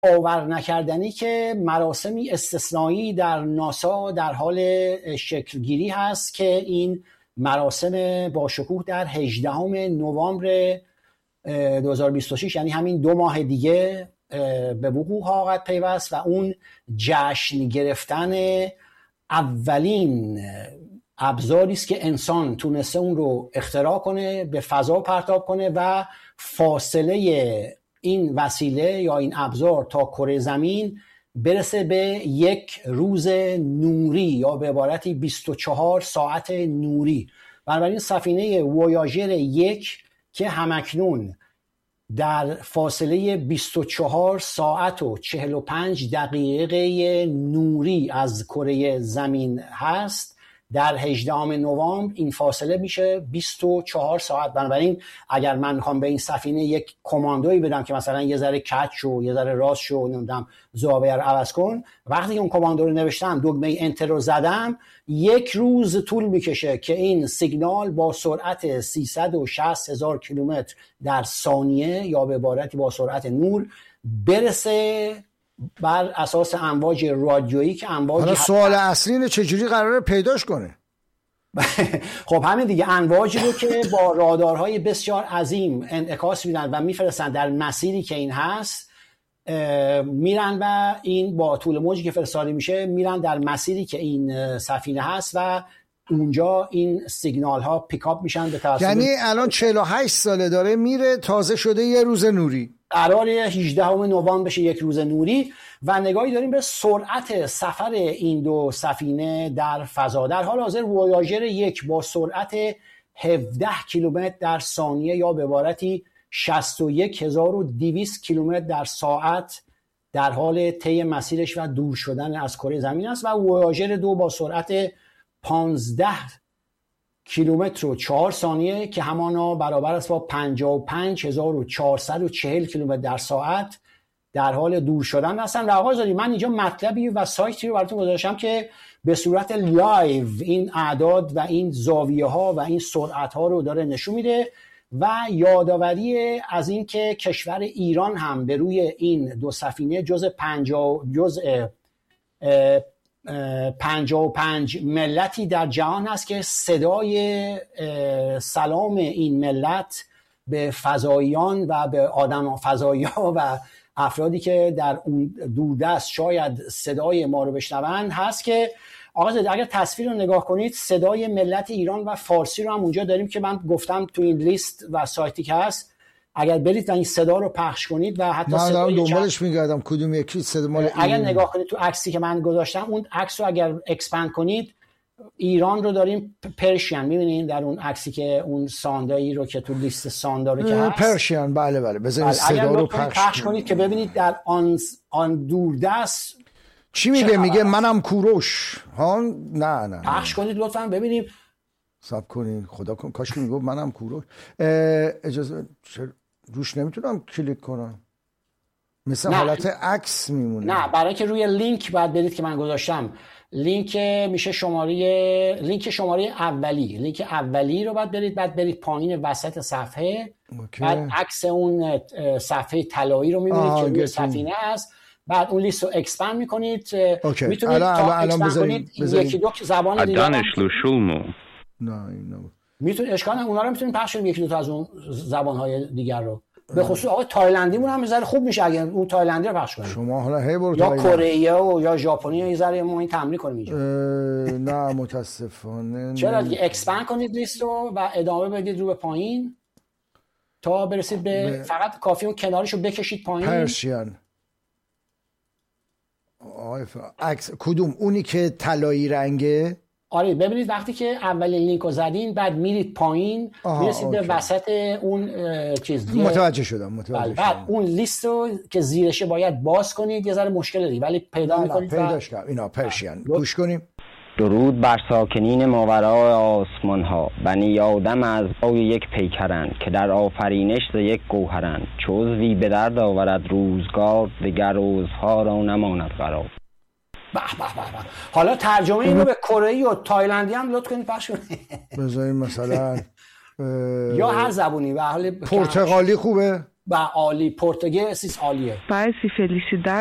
باور نکردنی که مراسمی استثنایی در ناسا در حال شکلگیری هست که این مراسم با شکوه در 18 نوامبر 2026 یعنی همین 2 ماه دیگه به وقوع خواهد پیوست و اون جشن گرفتن اولین ابزاری است که انسان تونسته اون رو اختراع کنه، به فضا پرتاب کنه و فاصله این وسیله یا این ابزار تا کره زمین برسه به 1 روز نوری یا به عبارتی 24 ساعت نوری. بنابراین سفینه وویاژر 1 که همکنون در فاصله 24 ساعت و 45 دقیقه نوری از کره زمین هست، در 18 نوامبر این فاصله میشه 24 ساعت. بنابراین اگر من میخوام به این سفینه یک کماندویی بدم که مثلا یه ذره کج شو، یه ذره راست شو، نمیدونم زاویه رو عوض کن، وقتی که اون کماندو رو نوشتم، دکمه انتر رو زدم، 1 روز طول میکشه که این سیگنال با سرعت 360,000 کیلومتر در ثانیه یا به عبارتی با سرعت نور برسه بر اساس امواج رادیویی که امواج. حالا سوال اصلی اینه چجوری قراره پیداش کنه؟ خب همین دیگه، امواجی رو که با رادارهای بسیار عظیم انعکاس میدن و میفرستن در مسیری که این هست، میرن و این با طول موجی که فرستاده میشه میرن در مسیری که این سفینه هست و اونجا این سیگنال ها پیکاپ میشن به توسط. یعنی الان 48 ساله داره میره، تازه شده 1 روز نوری، قراره 18 نوامبر بشه 1 روز نوری و نگاهی داریم به سرعت سفر این 2 سفینه در فضا. در حال حاضر وویاژر 1 با سرعت 17 کیلومتر در ثانیه یا به عبارتی 61,200 کیلومتر در ساعت در حال طی مسیرش و دور شدن از کره زمین است و وویاژر 2 با سرعت 15 کیلومتر و 4 ثانیه که همانا برابر است با 55,440 کیلومتر در ساعت در حال دور شدن هستن. و آقا زادی، من اینجا مطلبی و سایتی رو براتون گذاشتم که به صورت لایو این اعداد و این زاویه ها و این سرعت ها رو داره نشون میده و یادآوری از این که کشور ایران هم به روی این 2 سفینه جزء 55 ملتی در جهان هست که صدای سلام این ملت به فضاییان و به آدم فضایی‌ها و افرادی که در اون دوردست شاید صدای ما رو بشنون هست که آقا زاده اگر تصویر رو نگاه کنید، صدای ملت ایران و فارسی رو هم اونجا داریم که من گفتم تو این لیست و سایتی که هست، اگر برید و این صدا رو پخش کنید و حتی من دنبالش میگردم کدوم یکی صدا مال اگر نگاه کنید تو عکسی که من گذاشتم، اون عکس رو اگر اکسپند کنید ایران رو داریم پرشین، می‌بینید در اون عکسی که اون ساندایی رو که تو لیست ساندارو که هست پرشین. بله بذارید صدا رو پخش کنید که ببینید در آن دوردست چی میگه. میگه منم کوروش ها. نه پخش کنید لطفا ببینیم. صبر کنید خدا کن کاش میگفت منم کوروش. اجازه روش نمیتونم کلیک کنم، مثل حالت عکس میمونه. نه، برای که روی لینک باید برید که من گذاشتم. لینک میشه لینک شماره اولی، لینک اولی رو باید برید پایین وسط صفحه. بعد عکس اون صفحه طلایی رو میبینید که روی سفینه است. بعد اون لیست رو اکسپند میکنید. میتونید الان بذارید یکی دو زبان دیگه. نه این میتونید اشکال نه، اونا رو میتونید پخش کنید، یکی دو تا از اون زبان‌های دیگر رو. به خصوص آقا تایلندیمون هم میذاره خوب میشه اگر اون تایلندی رو پخش کنید. شما حالا هی برو یا کره و یا ژاپنی یه ذره ما این تمرین کنیم اینجا. نه متاسفانه. چرا دیگه اکسپند کنید لیست رو و ادامه بدید رو به پایین تا برسید به فقط کافی اون کنارشو بکشید پایین. پرشین. عکس کدوم؟ اونی که طلایی رنگه؟ آره ببینید وقتی که اولین لینک رو زدین بعد میرید پایین میرسید به وسط اون چیز دیگه. متوجه شدم. بعد اون لیست رو که زیرشه باید باز کنید، یه ذره مشکل داری ولی پیدا میکنید. پیداش کردم. اینا پرشین. گوش کنیم. درود بر ساکنین ماورای آسمان ها، بنی آدم از پای یک پیکرند که در آفرینش ز یک گوهرند. چو عضوی به درد آورد روزگار، دگر عضوها را نماند قرار. به حالا ترجمه اینو به کره‌ای و تایلندی هم لطف کنید پخش کنید. بذاریم مثلا یا هر زبونی. به حال پرتغالی خوبه؟ Bah, عالی. Português ist عالیه. Vai, se felicidade.